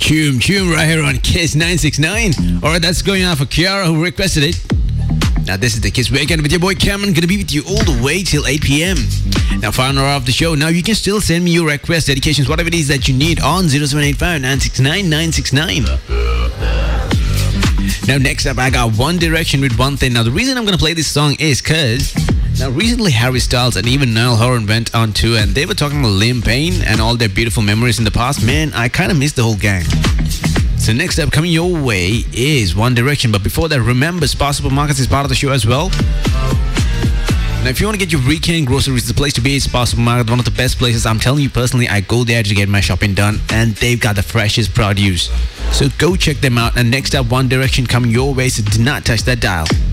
Choom right here on Kiss 969. Alright, that's going on for Kiara who requested it. Now this is the Kiss Weekend with your boy Cameron. Gonna be with you all the way till 8 p.m. Now final hour of the show. Now you can still send me your requests, dedications, whatever it is that you need on 0785 969 969. Now next up I got One Direction with One Thing. Now the reason I'm gonna play this song is cause now recently Harry Styles and even Niall Horan went on tour and they were talking about Liam Payne and all their beautiful memories in the past. Man, I kinda miss the whole gang. So next up coming your way is One Direction. But before that, remember Spa Supermarkets is part of the show as well. Now if you want to get your weekend groceries, the place to be is Spa Supermarket, one of the best places. I'm telling you personally, I go there to get my shopping done and they've got the freshest produce. So go check them out. And next up, One Direction coming your way, so do not touch that dial.